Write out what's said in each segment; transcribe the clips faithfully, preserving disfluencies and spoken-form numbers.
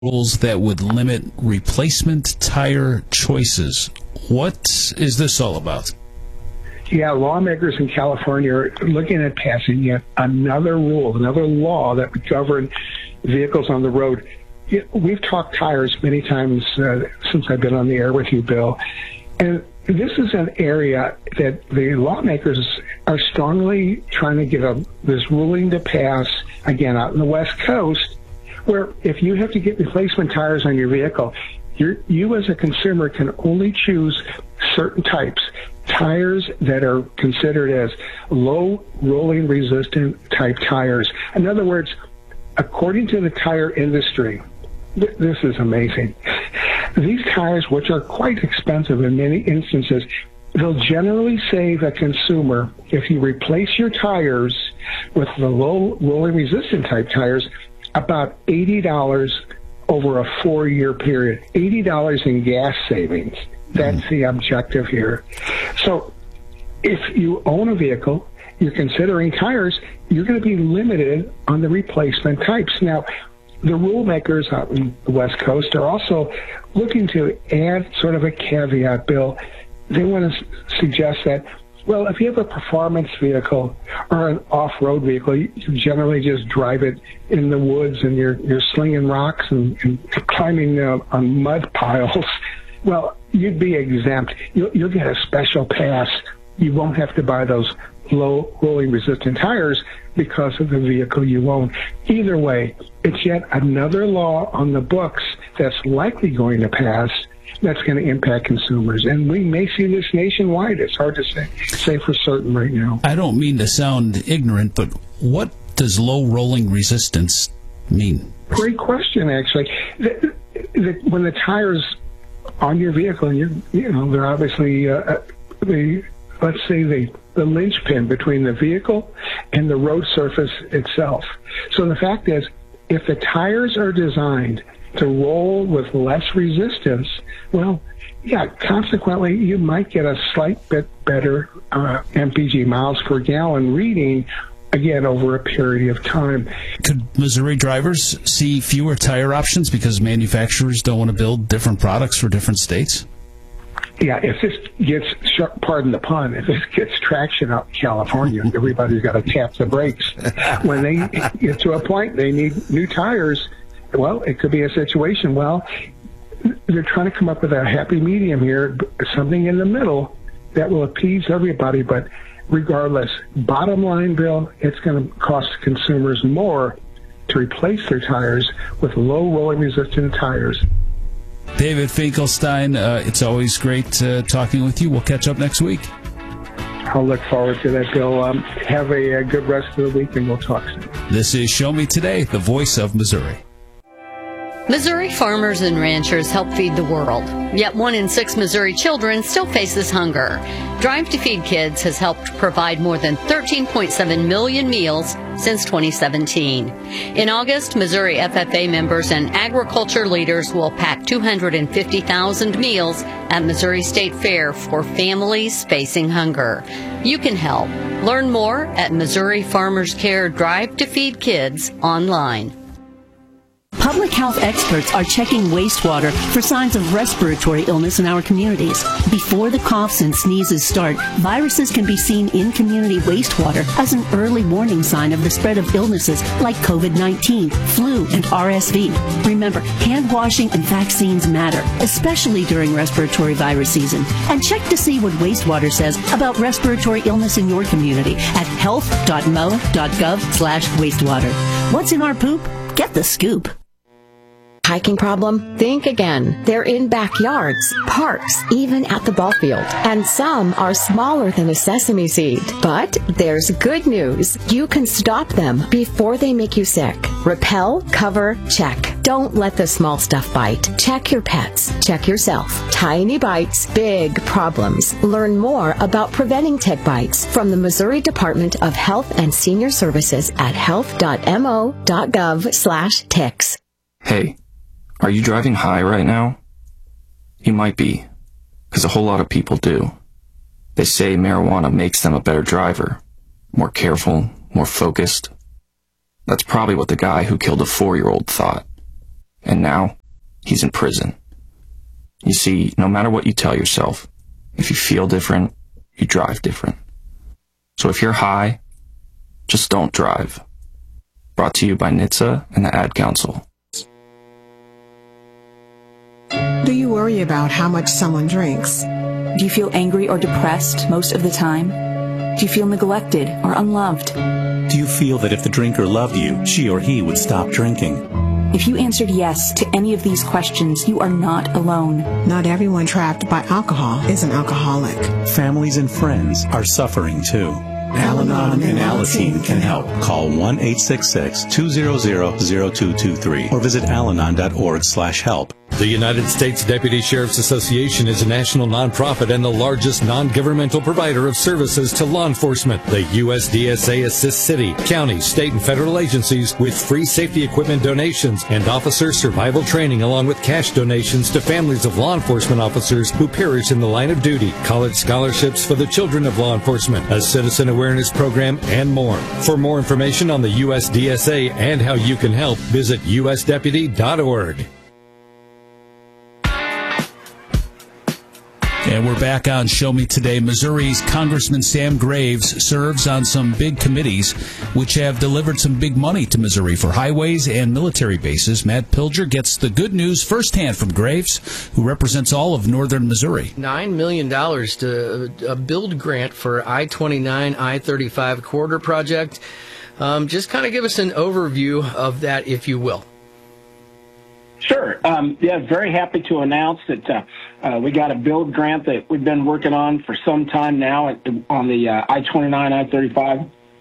rules that would limit replacement tire choices. What is this all about? Yeah, lawmakers in California are looking at passing yet another rule, another law that would govern vehicles on the road. We've talked tires many times uh, since I've been on the air with you, Bill, and this is an area that the lawmakers are strongly trying to get a, this ruling to pass, again, out in the West Coast, where if you have to get replacement tires on your vehicle, you're, you as a consumer can only choose certain types. Tires that are considered as low rolling resistant type tires. In other words, according to the tire industry, th- this is amazing. These tires, which are quite expensive in many instances, they'll generally save a consumer, if you replace your tires with the low rolling resistant type tires, about eighty dollars over a four-year period. eighty dollars in gas savings. That's the objective here. So if you own a vehicle, you're considering tires, you're going to be limited on the replacement types. Now, the rule makers out in the West Coast are also looking to add sort of a caveat, Bill. They want to suggest that, well, if you have a performance vehicle or an off-road vehicle, you generally just drive it in the woods and you're, you're slinging rocks and, and climbing uh, on mud piles. Well, you'd be exempt. You'll, you'll get a special pass. You won't have to buy those low rolling resistant tires because of the vehicle you own. Either way, it's yet another law on the books that's likely going to pass that's going to impact consumers. And we may see this nationwide. It's hard to say, say for certain right now. I don't mean to sound ignorant, but what does low rolling resistance mean? Great question, actually. The, the, when the tires on your vehicle, and you're, you know, they're obviously uh, the, let's say the, the linchpin between the vehicle and the road surface itself. So the fact is, if the tires are designed to roll with less resistance, well, yeah, consequently, you might get a slight bit better uh, M P G, miles per gallon reading, again, over a period of time. Could Missouri drivers see fewer tire options because manufacturers don't want to build different products for different states? Yeah, if this gets, pardon the pun, if this gets traction out in California, everybody's got to tap the brakes. When they get to a point they need new tires, well, it could be a situation, well, they're trying to come up with a happy medium here, something in the middle that will appease everybody, but regardless, bottom line, Bill, it's going to cost consumers more to replace their tires with low rolling resistant tires. David Finkelstein, uh, it's always great uh, talking with you. We'll catch up next week. I'll look forward to that, Bill. Um, have a, a good rest of the week, and we'll talk soon. This is Show Me Today, the voice of Missouri. Missouri farmers and ranchers help feed the world, yet one in six Missouri children still faces hunger. Drive to Feed Kids has helped provide more than thirteen point seven million meals since twenty seventeen. In August, Missouri F F A members and agriculture leaders will pack two hundred fifty thousand meals at Missouri State Fair for families facing hunger. You can help. Learn more at Missouri Farmers Care Drive to Feed Kids online. Public health experts are checking wastewater for signs of respiratory illness in our communities. Before the coughs and sneezes start, viruses can be seen in community wastewater as an early warning sign of the spread of illnesses like COVID nineteen, flu, and R S V. Remember, hand washing and vaccines matter, especially during respiratory virus season. And check to see what wastewater says about respiratory illness in your community at health dot mo dot gov slash wastewater. What's in our poop? Get the scoop. Hiking problem? Think again. They're in backyards, parks, even at the ball field. And some are smaller than a sesame seed. But there's good news. You can stop them before they make you sick. Repel, cover, check. Don't let the small stuff bite. Check your pets. Check yourself. Tiny bites, big problems. Learn more about preventing tick bites from the Missouri Department of Health and Senior Services at health dot mo dot gov slash ticks. Hey. Are you driving high right now? You might be, because a whole lot of people do. They say marijuana makes them a better driver, more careful, more focused. That's probably what the guy who killed a four-year-old thought. And now, he's in prison. You see, no matter what you tell yourself, if you feel different, you drive different. So if you're high, just don't drive. Brought to you by N H T S A and the Ad Council. Do you worry about how much someone drinks? Do you feel angry or depressed most of the time? Do you feel neglected or unloved? Do you feel that if the drinker loved you, she or he would stop drinking? If you answered yes to any of these questions, you are not alone. Not everyone trapped by alcohol is an alcoholic. Families and friends are suffering too. Al-Anon and Alateen can help. Call one eight six six, two zero zero, zero two two three or visit alanon dot org slash help. The United States Deputy Sheriff's Association is a national nonprofit and the largest non-governmental provider of services to law enforcement. The U S D S A assists city, county, state, and federal agencies with free safety equipment donations and officer survival training, along with cash donations to families of law enforcement officers who perish in the line of duty, college scholarships for the children of law enforcement, a citizen awareness program, and more. For more information on the U S D S A and how you can help, visit U S deputy dot org. And we're back on Show Me Today. Missouri's Congressman Sam Graves serves on some big committees which have delivered some big money to Missouri for highways and military bases. Matt Pilger gets the good news firsthand from Graves, who represents all of northern Missouri. nine million dollars to a build grant for I twenty-nine, I thirty-five corridor project. Um, just kind of give us an overview of that, if you will. Sure. Um, yeah, very happy to announce that uh, uh, we got a build grant that we've been working on for some time now at, on the uh, I twenty-nine, I thirty-five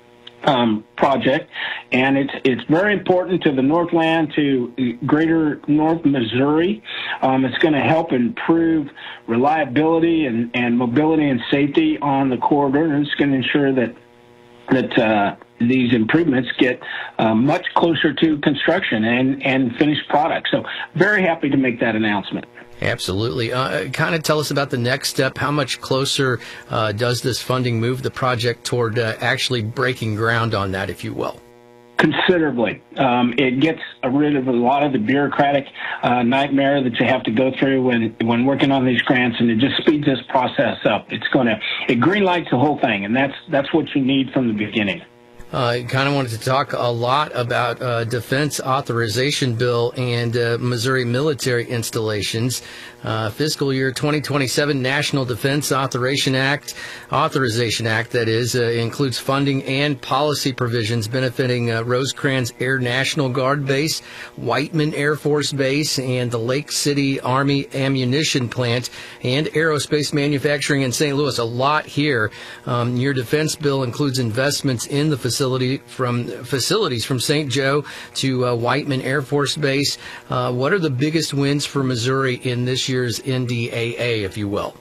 um, project. And it's it's very important to the Northland, to greater North Missouri. Um, it's going to help improve reliability and, and mobility and safety on the corridor, and it's going to ensure that that uh, these improvements get uh, much closer to construction and, and finished product. So very happy to make that announcement. Absolutely. Uh, kind of tell us about the next step. How much closer uh, does this funding move the project toward uh, actually breaking ground on that, if you will? Considerably. Um, it gets rid of a lot of the bureaucratic uh, nightmare that you have to go through when when working on these grants, and it just speeds this process up. It's going to it green lights the whole thing, and that's that's what you need from the beginning. I uh, kind of wanted to talk a lot about uh, defense authorization bill and uh, Missouri military installations. Uh, fiscal year twenty twenty-seven National Defense Authorization Act, Authorization Act, that is, uh, includes funding and policy provisions benefiting uh, Rosecrans Air National Guard Base, Whiteman Air Force Base, and the Lake City Army Ammunition Plant, and aerospace manufacturing in Saint Louis. A lot here. Um, your defense bill includes investments in the facility from facilities from Saint Joe to uh, Whiteman Air Force Base. Uh, what are the biggest wins for Missouri in this year's N D A A, if you will?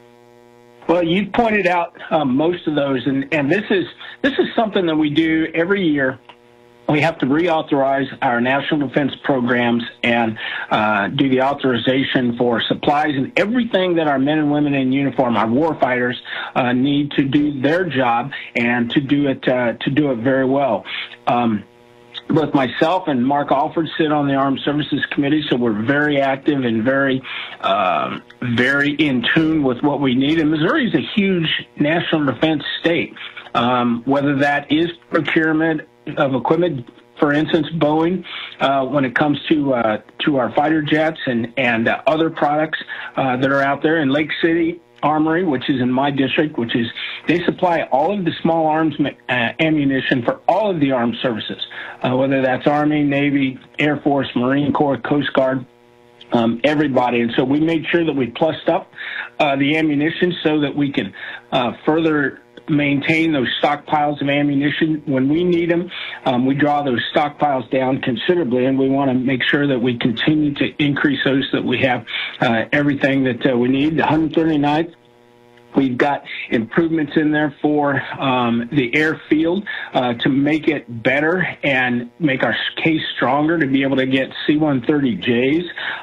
Well, you pointed out um, most of those, and, and this is this is something that we do every year. We have to reauthorize our national defense programs and uh, do the authorization for supplies and everything that our men and women in uniform, our warfighters, uh, need to do their job and to do it uh, to do it very well. Um, Both myself and Mark Alford sit on the Armed Services Committee, so we're very active and very, uh, very in tune with what we need. And Missouri is a huge national defense state, um, whether that is procurement of equipment, for instance, Boeing, uh, when it comes to uh, to our fighter jets and and uh, other products uh, that are out there. In Lake City Armory, which is in my district, which is they supply all of the small arms uh, ammunition for all of the armed services, uh, whether that's Army, Navy, Air Force, Marine Corps, Coast Guard, um, everybody. And so we made sure that we plussed up uh, the ammunition so that we can uh, further maintain those stockpiles of ammunition when we need them. Um, we draw those stockpiles down considerably, and we want to make sure that we continue to increase those, so that we have uh, everything that uh, we need. The one hundred thirty-ninth, we've got improvements in there for um, the airfield uh, to make it better and make our case stronger to be able to get C one thirty Js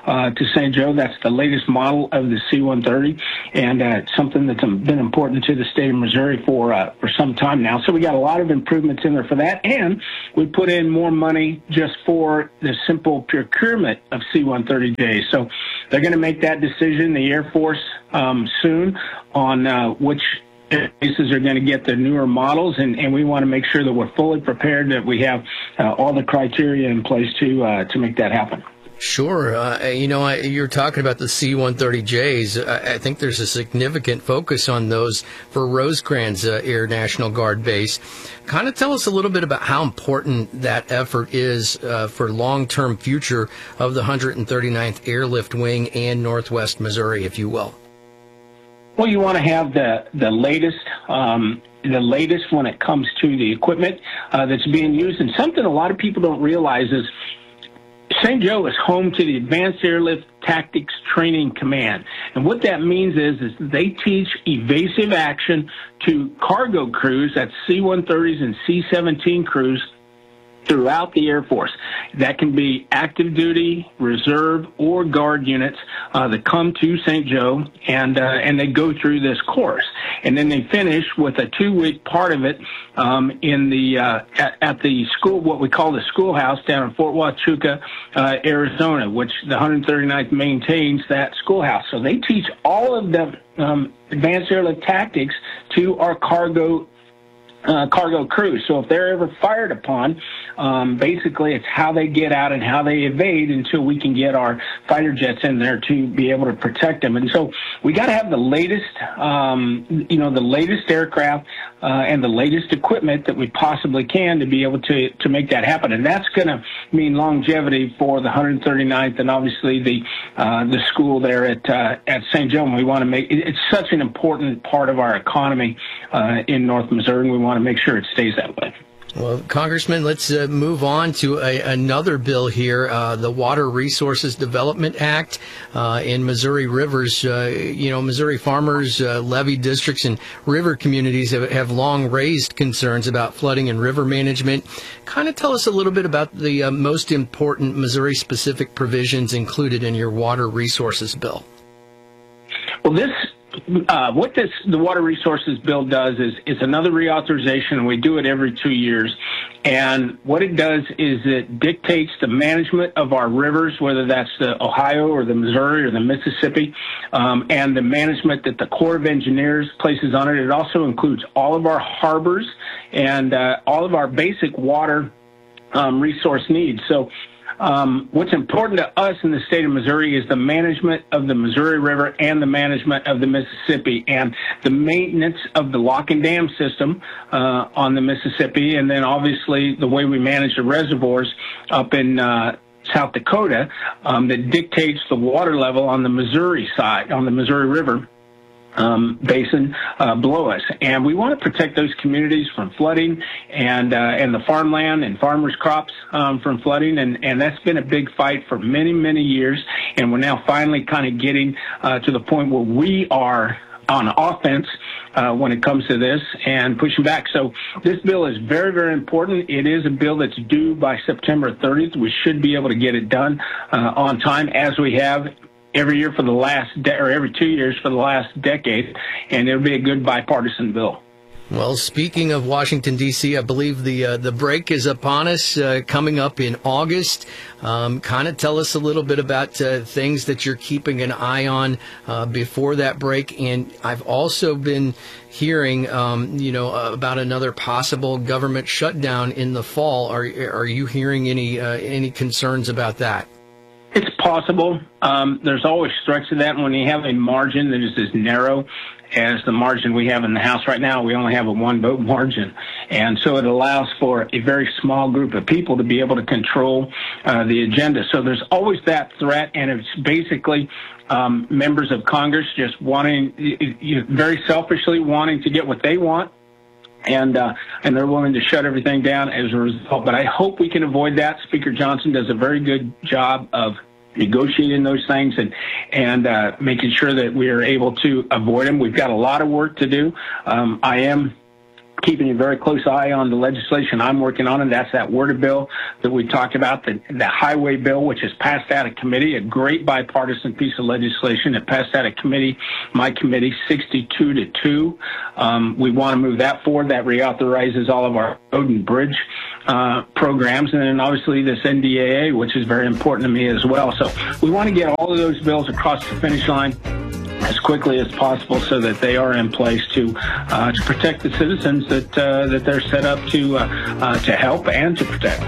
uh, to Saint Joe. That's the latest model of the C one thirty, and uh, it's something that's been important to the state of Missouri for uh, for some time now. So we got a lot of improvements in there for that, and we put in more money just for the simple procurement of C one thirty Js. So they're going to make that decision, the Air Force, um, soon on uh, which bases are going to get the newer models, and, and we want to make sure that we're fully prepared, that we have uh, all the criteria in place to uh, to make that happen. Sure. Uh, you know, I, you're talking about the C one thirty Js. I, I think there's a significant focus on those for Rosecrans uh, Air National Guard Base. Kind of tell us a little bit about how important that effort is uh, for long-term future of the one hundred thirty-ninth Airlift Wing and Northwest Missouri, if you will. Well, you want to have the the latest, um, the latest when it comes to the equipment uh, that's being used. And something a lot of people don't realize is Saint Joe is home to the Advanced Airlift Tactics Training Command. And what that means is, is they teach evasive action to cargo crews, that's C one thirties and C seventeen crews, throughout the Air Force. That can be active duty, reserve, or guard units uh, that come to Saint Joe, and uh, and they go through this course. And then they finish with a two-week part of it um, in the uh, at, at the school, what we call the schoolhouse down in Fort Huachuca, uh, Arizona, which the one hundred thirty-ninth maintains that schoolhouse. So they teach all of the um, advanced airlift tactics to our cargo Uh, cargo crews. So if they're ever fired upon, um, basically it's how they get out and how they evade until we can get our fighter jets in there to be able to protect them. And so we got to have the latest, um, you know, the latest aircraft uh, and the latest equipment that we possibly can to be able to to make that happen. And that's going to mean longevity for the one hundred thirty-ninth and obviously the uh, the school there at uh, at Saint Joe. And we want to make it, it's such an important part of our economy uh, in North Missouri, and we want to make sure it stays that way. Well, Congressman, let's uh, move on to a, another bill here, uh, the Water Resources Development Act uh, in Missouri rivers. Uh, you know, Missouri farmers, uh, levee districts, and river communities have, have long raised concerns about flooding and river management. Kind of tell us a little bit about the uh, most important Missouri-specific provisions included in your Water Resources Bill. Well, this Uh, what this the Water Resources Bill does is is another reauthorization. We do it every two years, and what it does is it dictates the management of our rivers, whether that's the Ohio or the Missouri or the Mississippi, um, and the management that the Corps of Engineers places on it. It also includes all of our harbors and uh, all of our basic water um, resource needs. So. Um, what's important to us in the state of Missouri is the management of the Missouri River and the management of the Mississippi and the maintenance of the lock and dam system uh, on the Mississippi, and then obviously the way we manage the reservoirs up in uh, South Dakota um, that dictates the water level on the Missouri side, on the Missouri River Um, basin uh, below us. And we want to protect those communities from flooding and uh, and the farmland and farmers' crops um, from flooding. And, and that's been a big fight for many, many years. And we're now finally kind of getting uh, to the point where we are on offense uh, when it comes to this and pushing back. So this bill is very, very important. It is a bill that's due by September thirtieth. We should be able to get it done uh, on time, as we have every year for the last, de- or every two years for the last decade, and it'll be a good bipartisan bill. Well, speaking of Washington, D C, I believe the uh, the break is upon us, uh, coming up in August. Um, kind of tell us a little bit about uh, things that you're keeping an eye on uh, before that break. And I've also been hearing, um, you know, uh, about another possible government shutdown in the fall. Are are you hearing any uh, any concerns about that? It's possible. Um, there's always threats to that. And when you have a margin that is as narrow as the margin we have in the House right now, we only have a one-vote margin. And so it allows for a very small group of people to be able to control uh, the agenda. So there's always that threat, and it's basically um, members of Congress just wanting, you know, very selfishly wanting to get what they want. And uh, and they're willing to shut everything down as a result. But I hope we can avoid that. Speaker Johnson does a very good job of negotiating those things and and uh, making sure that we are able to avoid them. We've got a lot of work to do. Um, I am keeping a very close eye on the legislation I'm working on, and that's that water bill that we talked about, the, the highway bill, which is passed out of committee, a great bipartisan piece of legislation that passed out of committee, my committee, sixty-two to two. Um, we want to move that forward. That reauthorizes all of our road and bridge uh, programs, and then obviously this N D A A, which is very important to me as well. So we want to get all of those bills across the finish line as quickly as possible so that they are in place to uh, to protect the citizens that uh, that they're set up to uh, uh, to help and to protect.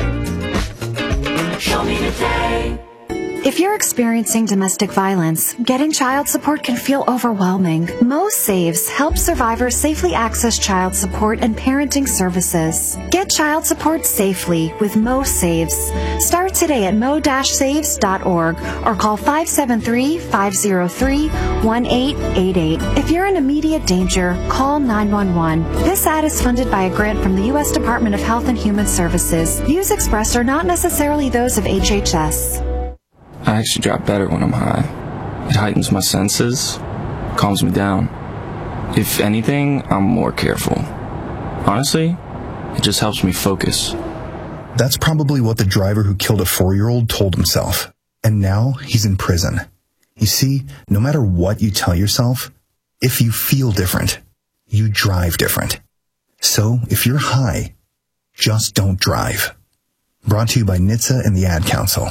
Show me today. If you're experiencing domestic violence, getting child support can feel overwhelming. Mo Saves helps survivors safely access child support and parenting services. Get child support safely with Mo Saves. Start today at mo dash saves dot org or call five seven three, five zero three, one eight eight eight. If you're in immediate danger, call nine one one. This ad is funded by a grant from the U S Department of Health and Human Services. Views expressed are not necessarily those of H H S. I actually drive better when I'm high. It heightens my senses, calms me down. If anything, I'm more careful. Honestly, it just helps me focus. That's probably what the driver who killed a four-year-old told himself. And now he's in prison. You see, no matter what you tell yourself, if you feel different, you drive different. So if you're high, just don't drive. Brought to you by N H T S A and the Ad Council.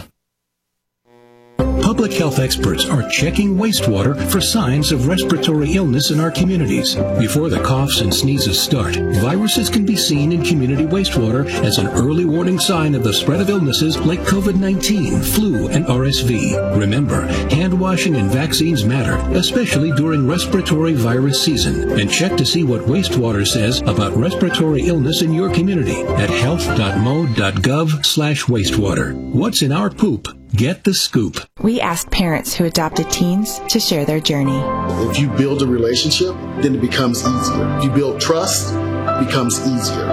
Public health experts are checking wastewater for signs of respiratory illness in our communities. Before the coughs and sneezes start, viruses can be seen in community wastewater as an early warning sign of the spread of illnesses like COVID nineteen, flu, and R S V. Remember, hand washing and vaccines matter, especially during respiratory virus season. And check to see what wastewater says about respiratory illness in your community at health dot mo dot gov slash wastewater. What's in our poop? Get the scoop. We asked parents who adopted teens to share their journey. If you build a relationship, then it becomes easier. If you build trust, it becomes easier.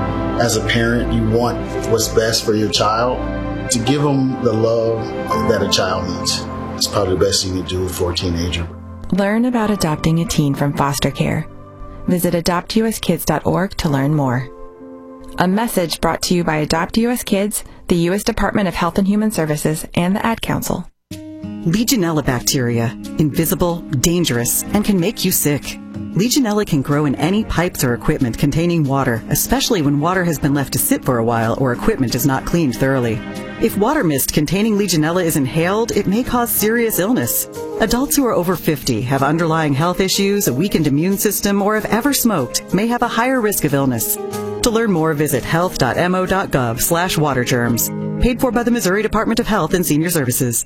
As a parent, you want what's best for your child. To give them the love that a child needs. It's probably the best you can do for a teenager. Learn about adopting a teen from foster care. Visit adopt u s kids dot org to learn more. A message brought to you by Adopt U S Kids, the U S Department of Health and Human Services, and the Ad Council. Legionella bacteria, invisible, dangerous, and can make you sick. Legionella can grow in any pipes or equipment containing water, especially when water has been left to sit for a while or equipment is not cleaned thoroughly. If water mist containing Legionella is inhaled, it may cause serious illness. Adults who are over fifty, have underlying health issues, a weakened immune system, or have ever smoked may have a higher risk of illness. To learn more, visit health dot mo dot gov slash water germs. Paid for by the Missouri Department of Health and Senior Services.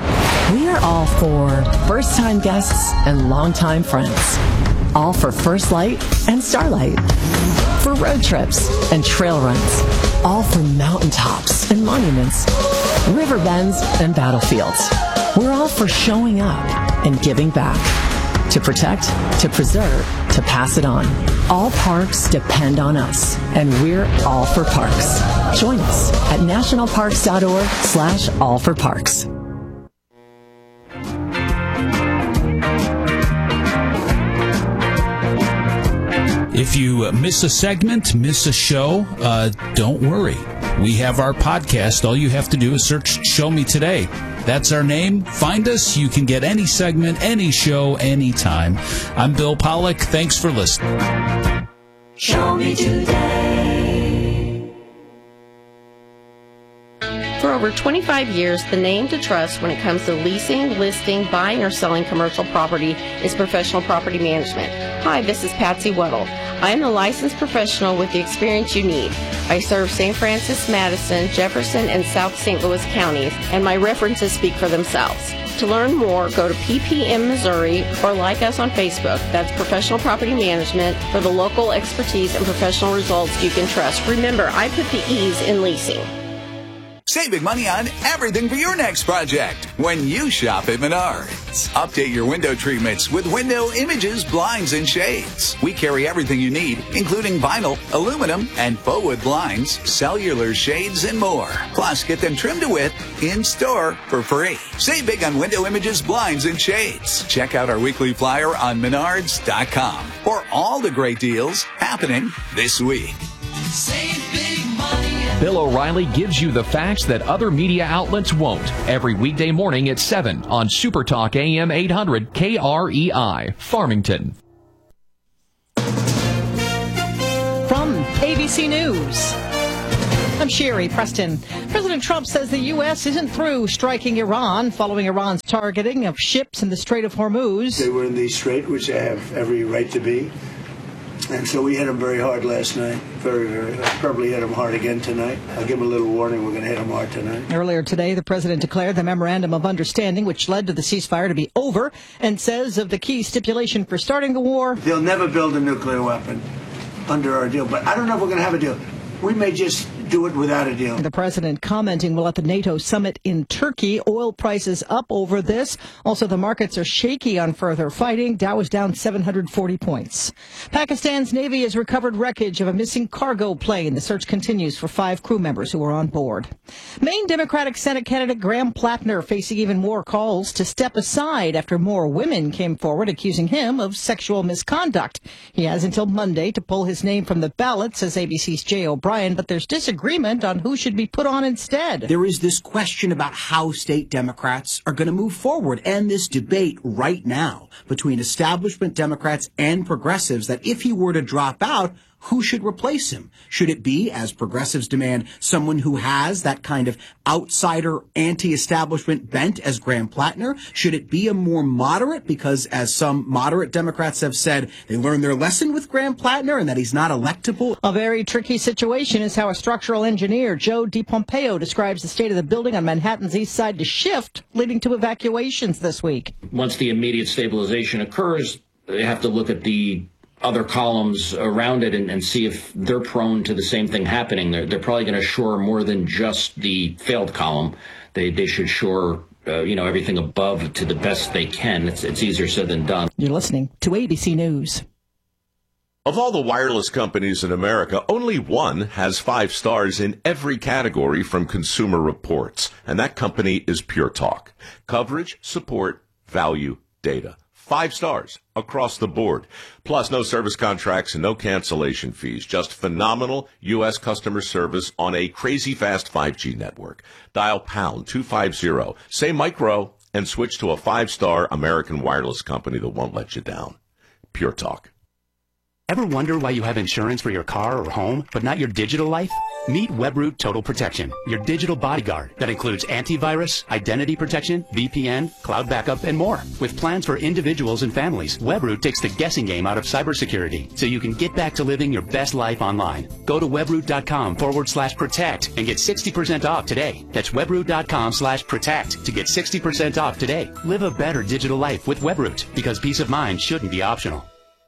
We are all for first-time guests and longtime friends. All for First Light and Starlight. For road trips and trail runs. All for mountaintops and monuments. River bends and battlefields. We're all for showing up and giving back. To protect, to preserve, to pass it on. All parks depend on us, and we're all for parks. Join us at national parks dot org slash all for parks. If you miss a segment, miss a show, uh, don't worry. We have our podcast. All you have to do is search Show Me Today. That's our name. Find us. You can get any segment, any show, anytime. I'm Bill Pollack. Thanks for listening. Show me today. For over twenty-five years, the name to trust when it comes to leasing, listing, buying, or selling commercial property is Professional Property Management. Hi, this is Patsy Weddle. I am the licensed professional with the experience you need. I serve Saint Francis, Madison, Jefferson, and South Saint Louis counties, and my references speak for themselves. To learn more, go to P P M Missouri or like us on Facebook. That's Professional Property Management for the local expertise and professional results you can trust. Remember, I put the E's in leasing. Save big money on everything for your next project when you shop at Menards. Update your window treatments with Window Images Blinds and Shades. We carry everything you need, including vinyl, aluminum, and faux wood blinds, cellular shades, and more. Plus, get them trimmed to width in-store for free. Save big on Window Images Blinds and Shades. Check out our weekly flyer on menards dot com for all the great deals happening this week. Save big money. Bill O'Reilly gives you the facts that other media outlets won't. Every weekday morning at seven on Super Talk A M eight hundred K R E I, Farmington. From A B C News, I'm Sherry Preston. President Trump says the U S isn't through striking Iran following Iran's targeting of ships in the Strait of Hormuz. They were in the strait, which they have every right to be. And so we hit them very hard last night. Very, very hard. Probably hit them hard again tonight. I'll give them a little warning. We're going to hit them hard tonight. Earlier today, the president declared the memorandum of understanding, which led to the ceasefire, to be over, and says of the key stipulation for starting the war. They'll never build a nuclear weapon under our deal. But I don't know if we're going to have a deal. We may just do it without a deal. The president commenting while at the NATO summit in Turkey. Oil prices up over this. Also, the markets are shaky on further fighting. Dow is down seven hundred forty points. Pakistan's Navy has recovered wreckage of a missing cargo plane. The search continues for five crew members who were on board. Maine Democratic Senate candidate Graham Plattner facing even more calls to step aside after more women came forward accusing him of sexual misconduct. He has until Monday to pull his name from the ballot, says A B C's Jay O'Brien, but there's disagreement on who should be put on instead. There is this question about how state Democrats are going to move forward, and this debate right now between establishment Democrats and progressives that if he were to drop out, who should replace him? Should it be, as progressives demand, someone who has that kind of outsider anti-establishment bent as Graham Plattner? Should it be a more moderate, because as some moderate Democrats have said, they learned their lesson with Graham Plattner and that he's not electable? A very tricky situation is how a structural engineer, Joe DiPompeo, describes the state of the building on Manhattan's east side to shift, leading to evacuations this week. Once the immediate stabilization occurs, they have to look at the other columns around it and, and see if they're prone to the same thing happening. They're, they're probably going to shore more than just the failed column. They they should shore, uh, you know, everything above to the best they can. It's, it's easier said than done. You're listening to A B C News. Of all the wireless companies in America, only one has five stars in every category from Consumer Reports, and that company is Pure Talk. Coverage, support, value, data. Five stars across the board. Plus, no service contracts and no cancellation fees. Just phenomenal U S customer service on a crazy fast five G network. Dial pound two fifty, say micro, and switch to a five-star American wireless company that won't let you down. Pure Talk. Ever wonder why you have insurance for your car or home, but not your digital life? Meet Webroot Total Protection, your digital bodyguard that includes antivirus, identity protection, V P N, cloud backup, and more. With plans for individuals and families, Webroot takes the guessing game out of cybersecurity, so you can get back to living your best life online. Go to webroot.com forward slash protect and get sixty percent off today. That's webroot.com slash protect to get sixty percent off today. Live a better digital life with Webroot, because peace of mind shouldn't be optional.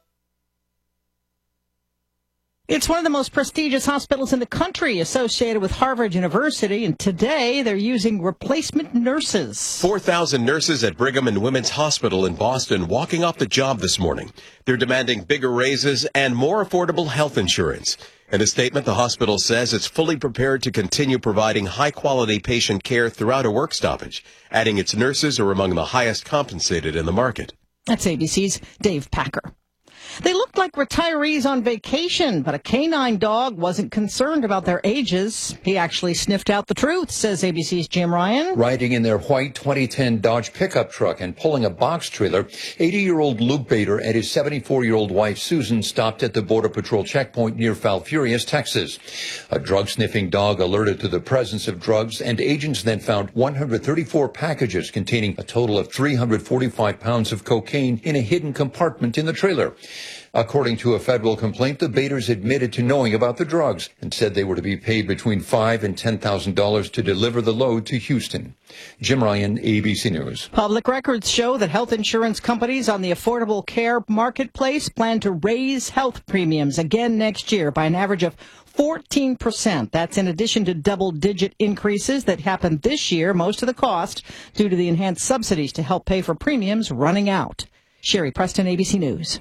It's one of the most prestigious hospitals in the country, associated with Harvard University, and today they're using replacement nurses. four thousand nurses at Brigham and Women's Hospital in Boston walking off the job this morning. They're demanding bigger raises and more affordable health insurance. In a statement, the hospital says it's fully prepared to continue providing high-quality patient care throughout a work stoppage, adding its nurses are among the highest compensated in the market. That's A B C's Dave Packer. They looked like retirees on vacation, but a canine dog wasn't concerned about their ages. He actually sniffed out the truth, says A B C's Jim Ryan. Riding in their white twenty ten Dodge pickup truck and pulling a box trailer, eighty-year-old Luke Bader and his seventy-four-year-old wife Susan stopped at the Border Patrol checkpoint near Falfurrias, Texas. A drug-sniffing dog alerted to the presence of drugs, and agents then found one hundred thirty-four packages containing a total of three hundred forty-five pounds of cocaine in a hidden compartment in the trailer. According to a federal complaint, the Baders admitted to knowing about the drugs and said they were to be paid between five thousand dollars and ten thousand dollars to deliver the load to Houston. Jim Ryan, A B C News. Public records show that health insurance companies on the Affordable Care Marketplace plan to raise health premiums again next year by an average of fourteen percent. That's in addition to double-digit increases that happened this year, most of the cost due to the enhanced subsidies to help pay for premiums running out. Sherry Preston, A B C News.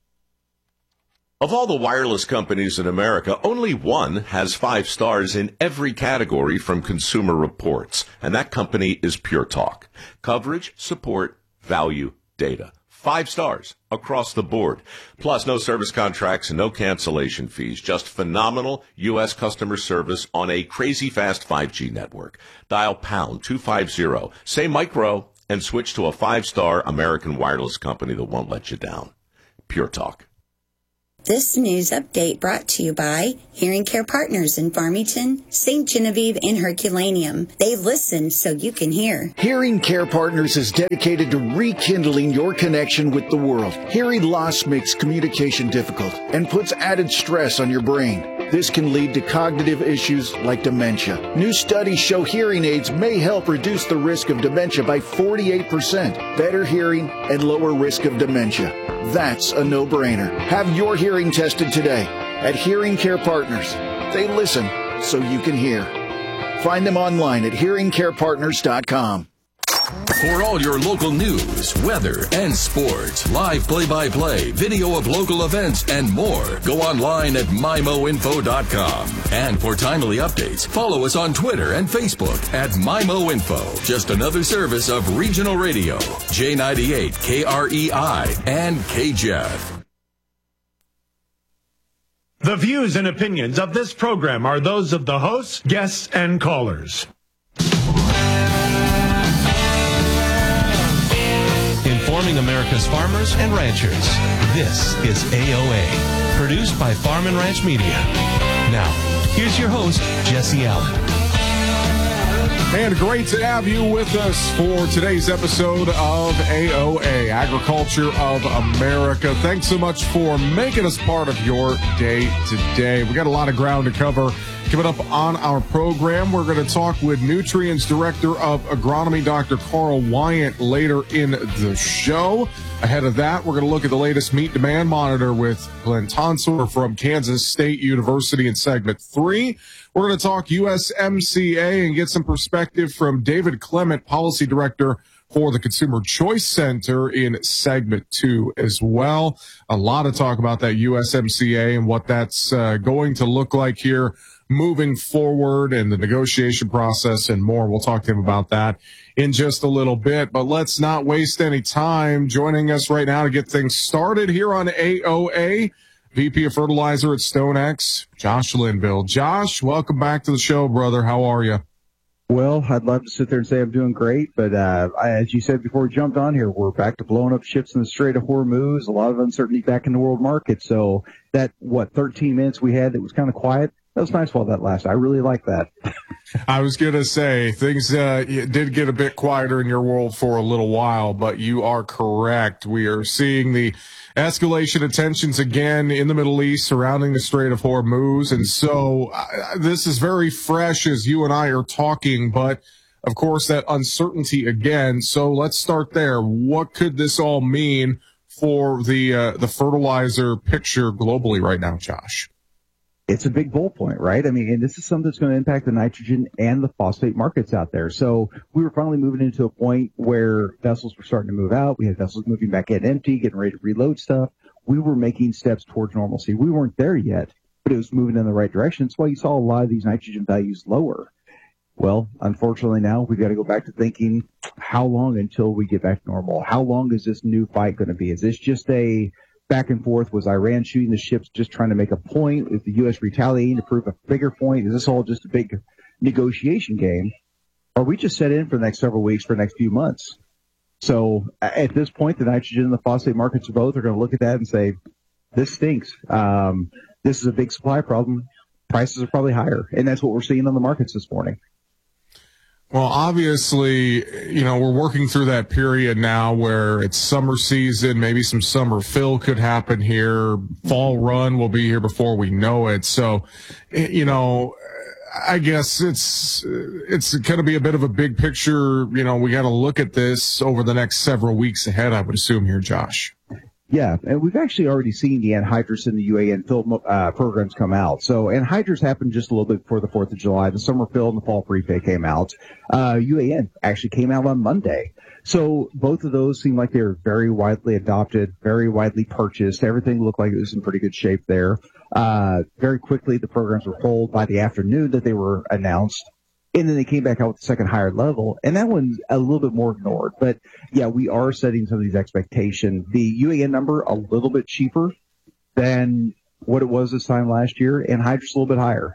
Of all the wireless companies in America, only one has five stars in every category from Consumer Reports, and that company is Pure Talk. Coverage, support, value, data. Five stars across the board. Plus, no service contracts and no cancellation fees. Just phenomenal U S customer service on a crazy fast five G network. Dial pound two fifty, say micro, and switch to a five-star American wireless company that won't let you down. Pure Talk. This news update brought to you by Hearing Care Partners in Farmington, Saint Genevieve, and Herculaneum. They listen so you can hear. Hearing Care Partners is dedicated to rekindling your connection with the world. Hearing loss makes communication difficult and puts added stress on your brain. This can lead to cognitive issues like dementia. New studies show hearing aids may help reduce the risk of dementia by forty-eight percent, better hearing, and lower risk of dementia. That's a no-brainer. Have your hearing tested today at Hearing Care Partners. They listen so you can hear. Find them online at hearing care partners dot com. For all your local news, weather, and sports, live play-by-play, video of local events, and more, go online at my mo info dot com. And for timely updates, follow us on Twitter and Facebook at MyMoInfo. Just another service of Regional Radio, J ninety-eight, K R E I, and K J E F. The views and opinions of this program are those of the hosts, guests, and callers. Informing America's farmers and ranchers. This is A O A, produced by Farm and Ranch Media. Now, here's your host, Jesse Allen. And great to have you with us for today's episode of A O A, Agriculture of America. Thanks so much for making us part of your day today. We got a lot of ground to cover. Coming up on our program, we're going to talk with Nutrients Director of Agronomy, Doctor Carl Wyant, later in the show. Ahead of that, we're going to look at the latest meat demand monitor with Glenn Tonsor from Kansas State University in segment three. We're going to talk U S M C A and get some perspective from David Clement, Policy Director for the Consumer Choice Center, in segment two as well. A lot of talk about that U S M C A and what that's uh, going to look like here moving forward, and the negotiation process and more. We'll talk to him about that in just a little bit, but let's not waste any time. Joining us right now to get things started here on A O A, V P of Fertilizer at StoneX, Josh Linville. Josh, welcome back to the show, brother. How are you? Well, I'd love to sit there and say I'm doing great, but uh, I, as you said before we jumped on here, we're back to blowing up ships in the Strait of Hormuz, a lot of uncertainty back in the world market. So that, what, thirteen minutes we had that was kind of quiet, that was nice while that lasted. I really like that. I was going to say, things uh, did get a bit quieter in your world for a little while, but you are correct. We are seeing the escalation of tensions again in the Middle East surrounding the Strait of Hormuz. And so uh, this is very fresh as you and I are talking, but of course that uncertainty again. So let's start there. What could this all mean for the uh, the fertilizer picture globally right now, Josh? It's a big bull point, right? I mean, and this is something that's going to impact the nitrogen and the phosphate markets out there. So we were finally moving into a point where vessels were starting to move out. We had vessels moving back in empty, getting ready to reload stuff. We were making steps towards normalcy. We weren't there yet, but it was moving in the right direction. That's why you saw a lot of these nitrogen values lower. Well, unfortunately now we've got to go back to thinking, how long until we get back to normal? How long is this new fight going to be? Is this just a back and forth? Was Iran shooting the ships just trying to make a point? Is the U S retaliating to prove a bigger point? Is this all just a big negotiation game? Or are we just set in for the next several weeks, for the next few months? So at this point, the nitrogen and the phosphate markets are both are going to look at that and say, this stinks. Um, this is a big supply problem. Prices are probably higher. And that's what we're seeing on the markets this morning. Well, obviously, you know, we're working through that period now where it's summer season, maybe some summer fill could happen here. Fall run will be here before we know it. So, you know, I guess it's, it's going to be a bit of a big picture. You know, we got to look at this over the next several weeks ahead, I would assume here, Josh. Yeah, and we've actually already seen the anhydrous and the U A N fill uh, programs come out. So anhydrous happened just a little bit before the fourth of July. The summer fill and the fall prepay came out. Uh, U A N actually came out on Monday. So both of those seem like they were very widely adopted, very widely purchased. Everything looked like it was in pretty good shape there. Uh, very quickly, the programs were pulled by the afternoon that they were announced. And then they came back out with the second higher level, and that one's a little bit more ignored. But, yeah, we are setting some of these expectations. The U A N number, a little bit cheaper than what it was this time last year, and hydrous a little bit higher.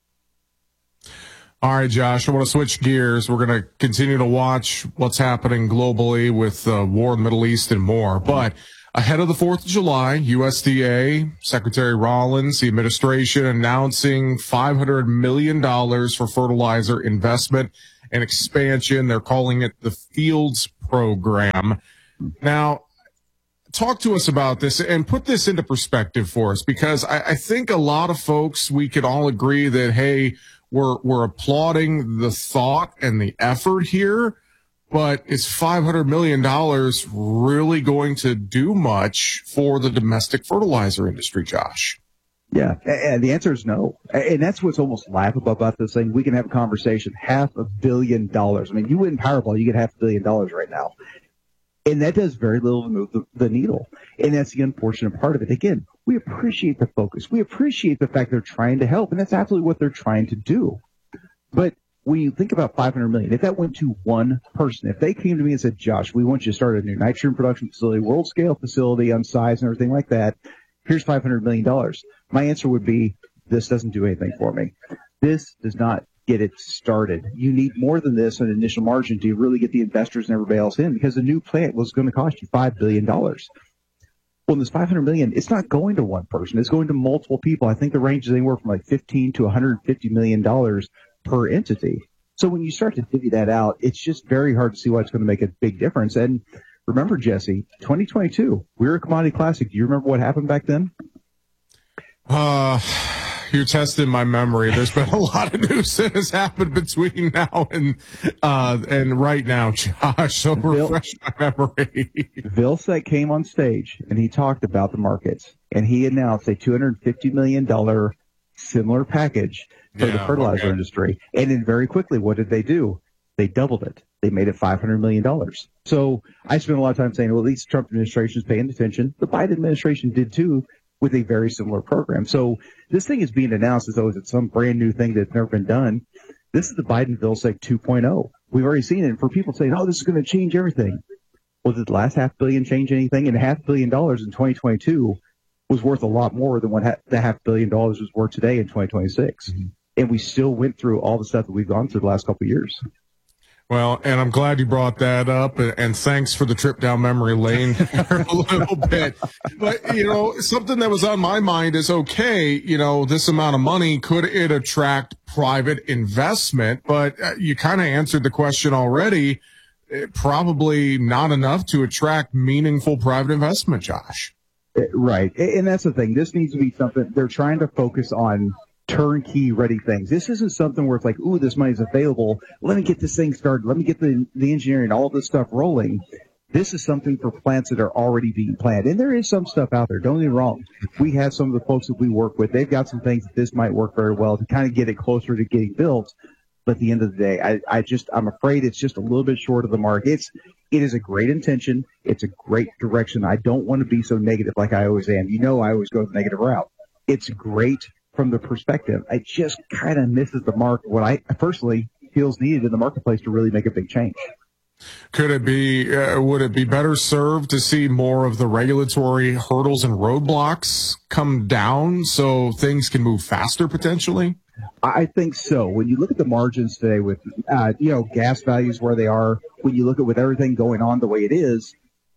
All right, Josh, I want to switch gears. We're going to continue to watch what's happening globally with uh, war in the Middle East and more. But ahead of the fourth of July, U S D A, Secretary Rollins, the administration announcing five hundred million dollars for fertilizer investment and expansion. They're calling it the Fields Program. Now, talk to us about this and put this into perspective for us, because I, I think a lot of folks, we could all agree that, hey, we're, we're applauding the thought and the effort here. But is five hundred million dollars really going to do much for the domestic fertilizer industry, Josh? Yeah, and the answer is no. And that's what's almost laughable about this thing. We can have a conversation, half a billion dollars. I mean, you win Powerball, you get half a billion dollars right now. And that does very little to move the, the needle. And that's the unfortunate part of it. Again, we appreciate the focus. We appreciate the fact they're trying to help, and that's absolutely what they're trying to do. But when you think about five hundred million dollars, if that went to one person, if they came to me and said, Josh, we want you to start a new nitrogen production facility, world scale facility on size and everything like that, here's five hundred million dollars. My answer would be, this doesn't do anything for me. This does not get it started. You need more than this, an initial margin, to really get the investors and everybody else in, because the new plant was going to cost you five billion dollars. Well, in this five hundred million dollars, it's not going to one person. It's going to multiple people. I think the range is anywhere from like fifteen to one hundred fifty million dollars per entity. So when you start to divvy that out, it's just very hard to see why it's going to make a big difference. And remember, Jesse, twenty twenty-two, we were a commodity classic. Do you remember what happened back then? Uh, you're testing my memory. There's been a lot of news that has happened between now and uh, and right now, Josh. So refresh my memory. Vilsack came on stage and he talked about the markets, and he announced a two hundred fifty million dollars similar package for yeah, the fertilizer okay. industry. And then very quickly, what did they do? They doubled it. They made it five hundred million dollars. So I spent a lot of time saying, well, at least the Trump administration is paying attention. The Biden administration did too, with a very similar program. So this thing is being announced as though it's some brand new thing that's never been done. This is the Biden-Vilsack two point oh. We've already seen it. And for people saying, oh, this is going to change everything. Well, did the last half billion change anything? And a half billion dollars in twenty twenty-two was worth a lot more than what ha- the half billion dollars was worth today in twenty twenty-six. Mm-hmm. And we still went through all the stuff that we've gone through the last couple of years. Well, and I'm glad you brought that up, and thanks for the trip down memory lane a little bit. But, you know, something that was on my mind is, okay, you know, this amount of money, could it attract private investment? But you kind of answered the question already. Probably not enough to attract meaningful private investment, Josh. Right. And that's the thing. This needs to be something they're trying to focus on. Turnkey ready things. This isn't something where it's like, ooh, this money's available. Let me get this thing started. Let me get the, the engineering, all of this stuff rolling. This is something for plants that are already being planned. And there is some stuff out there. Don't get me wrong. We have some of the folks that we work with. They've got some things that this might work very well to kind of get it closer to getting built. But at the end of the day, I, I just, I'm afraid it's just a little bit short of the mark. It's, it is a great intention. It's a great direction. I don't want to be so negative like I always am. You know, I always go the negative route. It's great from the perspective. I just kind of misses the mark what I personally feels needed in the marketplace to really make a big change. Could it be, uh, would it be better served to see more of the regulatory hurdles and roadblocks come down so things can move faster potentially? I think so. When you look at the margins today with, uh, you know, gas values where they are, when you look at with everything going on the way it is,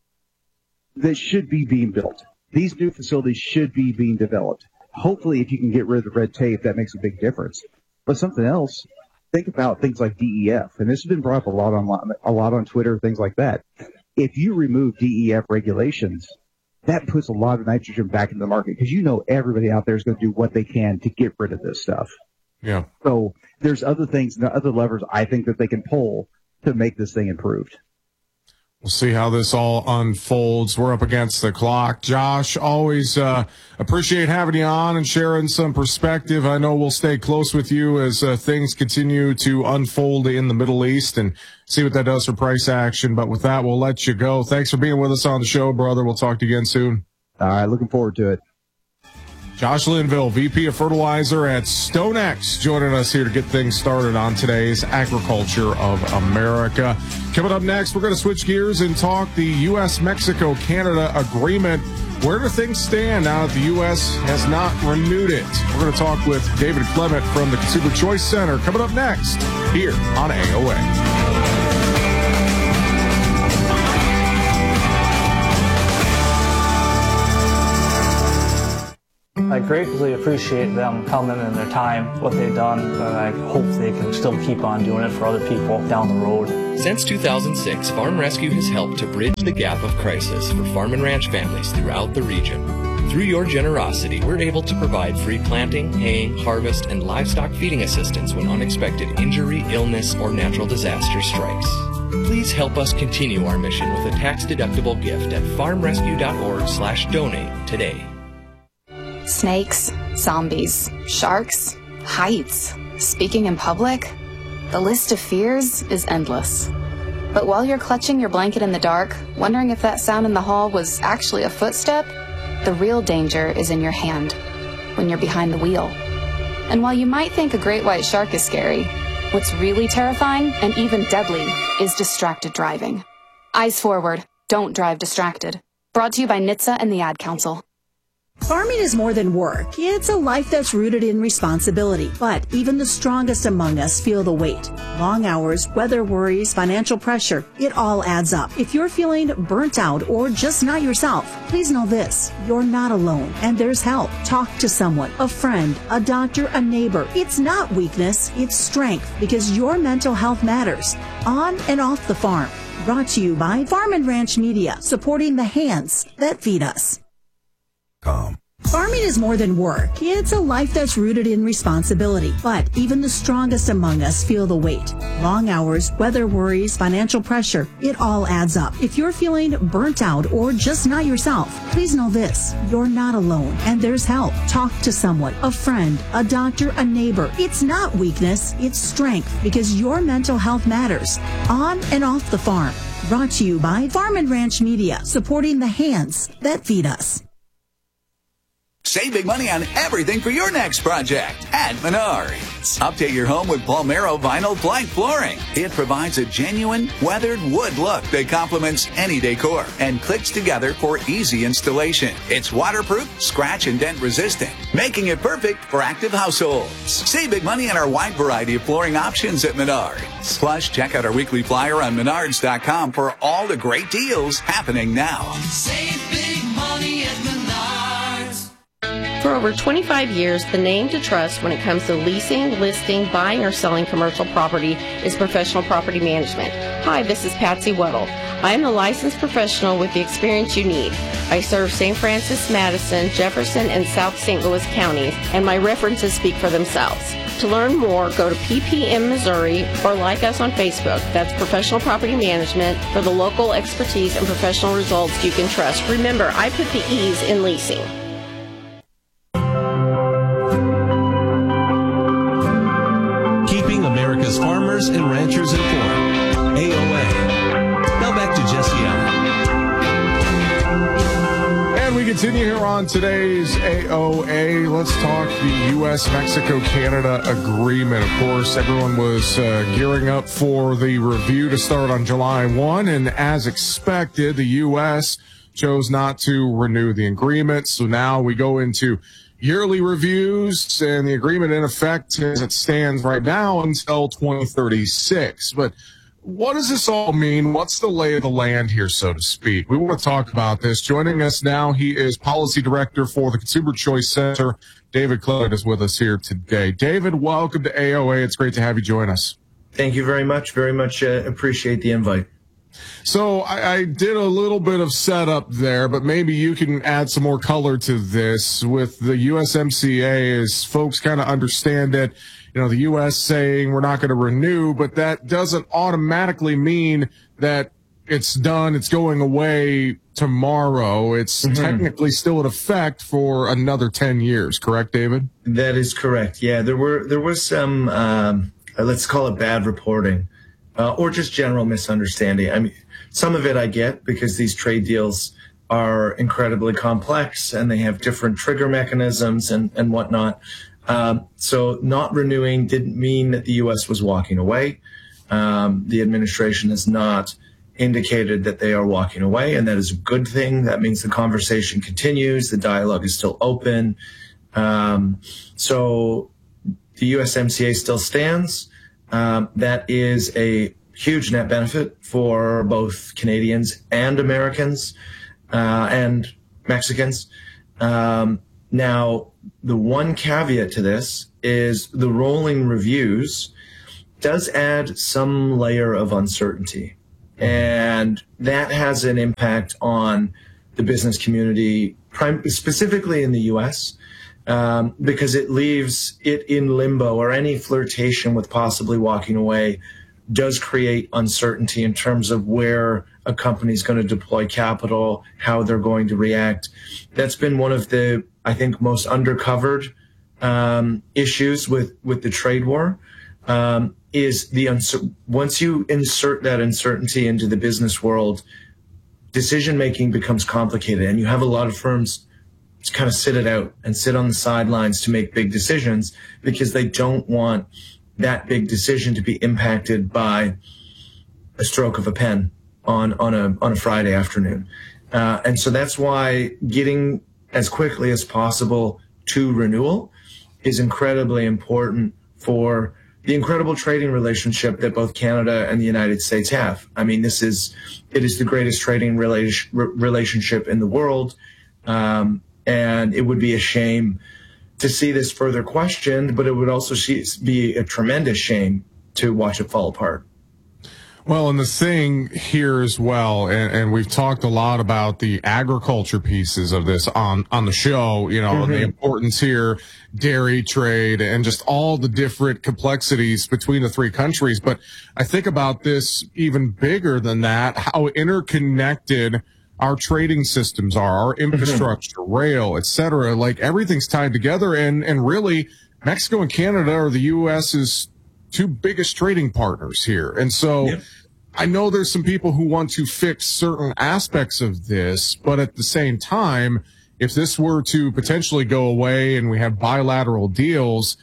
this should be being built. These new facilities should be being developed. Hopefully, if you can get rid of the red tape, that makes a big difference. But something else, think about things like D E F, and this has been brought up a lot on a lot on Twitter, things like that. If you remove D E F regulations, that puts a lot of nitrogen back in the market because you know everybody out there is going to do what they can to get rid of this stuff. Yeah. So there's other things, other levers I think that they can pull to make this thing improved. We'll see how this all unfolds. We're up against the clock. Josh, always uh, appreciate having you on and sharing some perspective. I know we'll stay close with you as uh, things continue to unfold in the Middle East and see what that does for price action. But with that, we'll let you go. Thanks for being with us on the show, brother. We'll talk to you again soon. All right, looking forward to it. Josh Linville, V P of Fertilizer at StoneX, joining us here to get things started on today's Agriculture of America. Coming up next, we're going to switch gears and talk the U S Mexico Canada agreement. Where do things stand now that the U S has not renewed it? We're going to talk with David Clement from the Consumer Choice Center coming up next here on A O A. I greatly appreciate them coming and their time, what they've done, but I hope they can still keep on doing it for other people down the road. Since two thousand six, Farm Rescue has helped to bridge the gap of crisis for farm and ranch families throughout the region. Through your generosity, we're able to provide free planting, haying, harvest, and livestock feeding assistance when unexpected injury, illness, or natural disaster strikes. Please help us continue our mission with a tax-deductible gift at farmrescue.org slash donate today. Snakes, zombies, sharks, heights, speaking in public. The list of fears is endless. But while you're clutching your blanket in the dark, wondering if that sound in the hall was actually a footstep, the real danger is in your hand, when you're behind the wheel. And while you might think a great white shark is scary, what's really terrifying and even deadly is distracted driving. Eyes forward, don't drive distracted. Brought to you by N H T S A and the Ad Council. Farming is more than work. It's a life that's rooted in responsibility. But even the strongest among us feel the weight. Long hours, weather worries, financial pressure, it all adds up. If you're feeling burnt out or just not yourself, please know this. You're not alone, and there's help. Talk to someone, a friend, a doctor, a neighbor. It's not weakness, it's strength, because your mental health matters, on and off the farm. Brought to you by Farm and Ranch Media, supporting the hands that feed us. Farming is more than work. It's a life that's rooted in responsibility. But even the strongest among us feel the weight. Long hours, weather worries, financial pressure, it all adds up. If you're feeling burnt out or just not yourself, please know this. You're not alone, and there's help. Talk to someone, a friend, a doctor, a neighbor. It's not weakness, it's strength, because your mental health matters, on and off the farm. Brought to you by Farm and Ranch Media, supporting the hands that feed us. Save big money on everything for your next project at Menards. Update your home with Palmero Vinyl Plank Flooring. It provides a genuine, weathered wood look that complements any decor and clicks together for easy installation. It's waterproof, scratch and dent resistant, making it perfect for active households. Save big money on our wide variety of flooring options at Menards. Plus, check out our weekly flyer on menards dot com for all the great deals happening now. Save big money at Menards. For over twenty-five years, the name to trust when it comes to leasing, listing, buying, or selling commercial property is Professional Property Management. Hi, this is Patsy Weddle. I am the licensed professional with the experience you need. I serve Saint Francis, Madison, Jefferson, and South Saint Louis counties, and my references speak for themselves. To learn more, go to P P M Missouri or like us on Facebook. That's Professional Property Management for the local expertise and professional results you can trust. Remember, I put the E's in leasing. Keeping America's farmers and ranchers informed. A O A. Now back to Jesse Allen. And we continue here on today's A O A. Let's talk the U S Mexico Canada agreement. Of course, everyone was uh, gearing up for the review to start on July first, and as expected, the U S chose not to renew the agreement. So now we go into yearly reviews, and the agreement in effect as it stands right now until twenty thirty-six. But what does this all mean? What's the lay of the land here, so to speak? We want to talk about this. Joining us now, he is Policy Director for the Consumer Choice Center. David Clement is with us here today. David, welcome to A O A. It's great to have you join us. Thank you very much. Very much uh, appreciate the invite. So I, I did a little bit of setup there, but maybe you can add some more color to this with the U S M C A as folks kind of understand it. You know, the U S saying we're not going to renew, but that doesn't automatically mean that it's done, it's going away tomorrow. It's mm-hmm. technically still in effect for another ten years, correct, David? That is correct. Yeah, there were there was some, um, let's call it bad reporting. Uh, or just general misunderstanding. I mean, some of it I get because these trade deals are incredibly complex and they have different trigger mechanisms and, and whatnot. Um, so not renewing didn't mean that the U S was walking away. Um, the administration has not indicated that they are walking away, and that is a good thing. That means the conversation continues. The dialogue is still open. Um, so the U S M C A still stands. Um, that is a huge net benefit for both Canadians and Americans uh, and Mexicans. Um, now, the one caveat to this is the rolling reviews does add some layer of uncertainty. And that has an impact on the business community, specifically in the U S, Um, because it leaves it in limbo, or any flirtation with possibly walking away does create uncertainty in terms of where a company is going to deploy capital, how they're going to react. That's been one of the, I think, most undercovered um, issues with, with the trade war, um, is the uncer- once you insert that uncertainty into the business world, decision-making becomes complicated, and you have a lot of firms to kind of sit it out and sit on the sidelines to make big decisions because they don't want that big decision to be impacted by a stroke of a pen on, on a, on a Friday afternoon. Uh, and so that's why getting as quickly as possible to renewal is incredibly important for the incredible trading relationship that both Canada and the United States have. I mean, this is, it is the greatest trading rela- relationship in the world. Um, And it would be a shame to see this further questioned, but it would also be a tremendous shame to watch it fall apart. Well, and the thing here as well, and, and we've talked a lot about the agriculture pieces of this on, on the show, you know, mm-hmm. the importance here, dairy trade, and just all the different complexities between the three countries. But I think about this even bigger than that, how interconnected our trading systems are, our infrastructure, mm-hmm. rail, et cetera. Like, everything's tied together, and, and really Mexico and Canada are the U S's two biggest trading partners here. And so yep. I know there's some people who want to fix certain aspects of this, but at the same time, if this were to potentially go away and we have bilateral deals,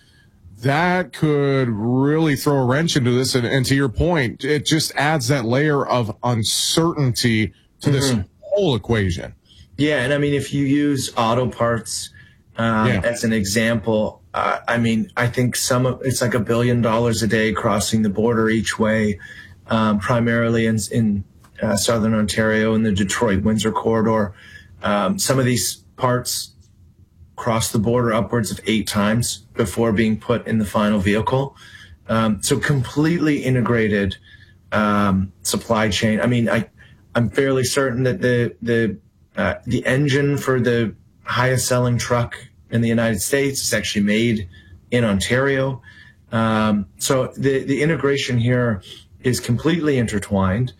that could really throw a wrench into this. And, and to your point, it just adds that layer of uncertainty to mm-hmm. this whole equation. Yeah, and I mean, if you use auto parts um, yeah. as an example, uh, I mean, I think some of it's like a billion dollars a day crossing the border each way, um, primarily in, in uh, southern Ontario in the Detroit-Windsor corridor. Um, some of these parts cross the border upwards of eight times before being put in the final vehicle. Um, so completely integrated um, supply chain. I mean, I. I'm fairly certain that the the uh, the engine for the highest selling truck in the United States is actually made in Ontario. Um, so the the integration here is completely intertwined.